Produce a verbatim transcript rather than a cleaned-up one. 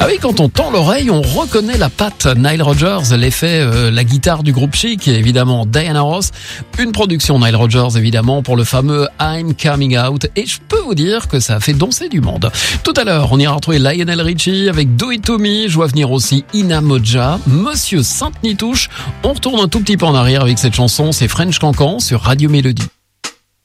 Ah oui, quand on tend l'oreille, on reconnaît la patte Nile Rodgers, l'effet, euh, la guitare du groupe Chic et évidemment Diana Ross. Une production Nile Rodgers évidemment pour le fameux I'm Coming Out, et je peux vous dire que ça a fait danser du monde. Tout à l'heure, on ira retrouver Lionel Richie avec Do It To Me. Je vois venir aussi Ina Moja, Monsieur Sainte-Nitouche. On retourne un tout petit peu en arrière avec cette chanson, c'est French Cancan sur Radio Mélodie.